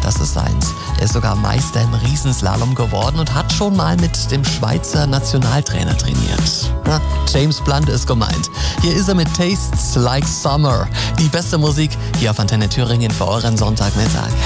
das ist seins. Er ist sogar Meister im Riesenslalom geworden und hat schon mal mit dem Schweizer Nationaltrainer trainiert. Na, James Blunt ist gemeint. Hier ist er mit Tastes Like Summer. Die beste Musik hier auf Antenne Thüringen für euren Sonntagmittag.